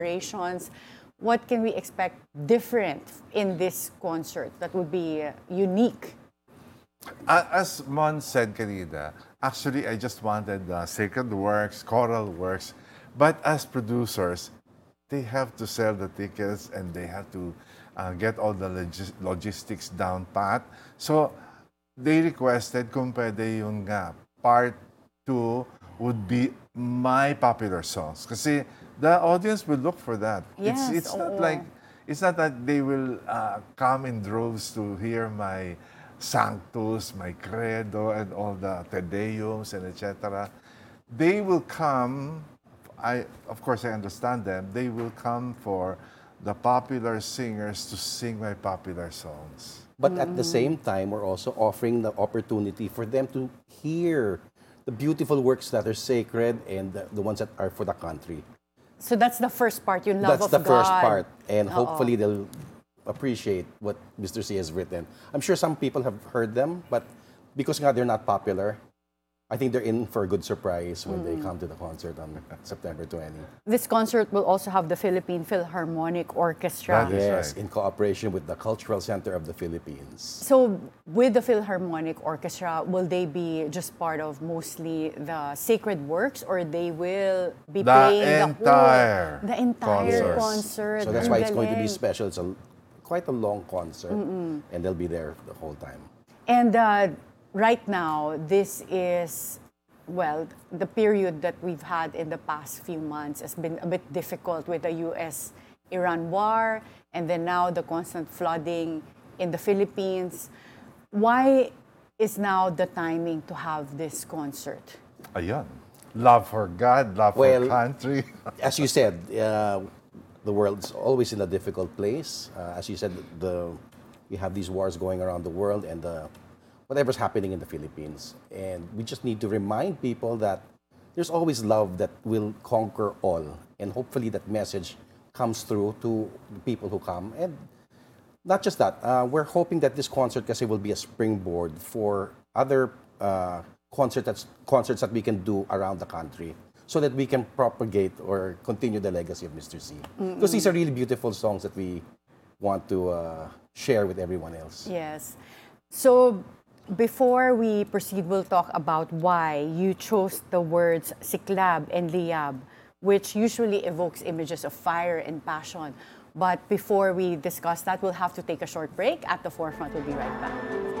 collaborations. What can we expect different in this concert that would be unique? As Mon said kanina, actually I just wanted sacred works, choral works, but as producers, they have to sell the tickets and they have to get all the logistics down pat. So they requested kung pwede yung part 2 would be my popular songs. Kasi the audience will look for that. Yes, It's not like, it's not that they will come in droves to hear my Sanctus, my Credo, and all the Te Deums and etc. They will come, of course I understand them, they will come for the popular singers to sing my popular songs. But at the same time, we're also offering the opportunity for them to hear the beautiful works that are sacred and the ones that are for the country. So that's the first part, yung love That's of the God. first part. And hopefully they'll appreciate what Mr. C has written. I'm sure some people have heard them, but because they're not popular, I think they're in for a good surprise when they come to the concert on September 20. This concert will also have the Philippine Philharmonic Orchestra. That is Yes, right. in cooperation with the Cultural Center of the Philippines. So with the Philharmonic Orchestra, will they be just part of mostly the sacred works, or they will be playing the entire concert? So that's Ang why it's going to be galing. special. It's quite a long concert, and they'll be there the whole time. And right now, this is, well, the period that we've had in the past few months has been a bit difficult with the US-Iran war, and then now the constant flooding in the Philippines. Why is now the timing to have this concert? Ayun. Love for God, love for country. As you said, the world's always in a difficult place. As you said, we have these wars going around the world and whatever's happening in the Philippines. And we just need to remind people that there's always love that will conquer all. And hopefully that message comes through to the people who come. And not just that, we're hoping that this concert kasi will be a springboard for other concerts that we can do around the country, so that we can propagate or continue the legacy of Mr. C. Because these are really beautiful songs that we want to share with everyone else. Yes. So before we proceed, we'll talk about why you chose the words Siklab and Liyab, which usually evokes images of fire and passion. But before we discuss that, we'll have to take a short break. At the Forefront, we'll be right back.